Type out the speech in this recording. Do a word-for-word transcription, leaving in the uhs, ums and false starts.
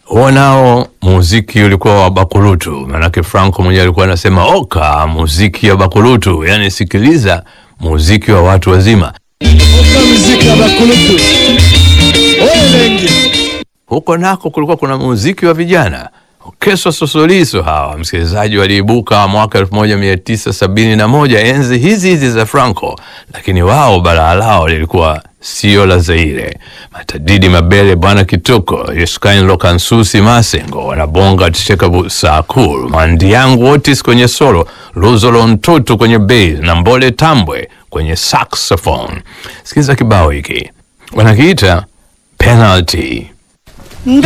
Huo nao muziki ulikuwa wa bakurutu, manake Franco mwenyewe alikuwa anasema oka muziki ya bakurutu, yani sikiliza muziki wa watu wazima. Oka muziki ya bakurutu. Olengi. Huko nako kulikuwa kuna muziki wa vijana. Keso Sosoliso hawa msikilizaji waliibuka mwaka elfu moja mia tisa sabini na moja, enzi hizi hizi za Franco, lakini wao balaa lao lilikuwa sio la Zaire. Matadidi Mabele, Bwana Kitoko, Yeskain Lokansusi Masengo, Wanabonga Tshekabu Sakul, Mandiangu Otis kwenye solo, Luzolo Ntutu kwenye bass na Mbole Tambwe kwenye saxophone. Sikiza kibao hiki. Wanakiita Penalty.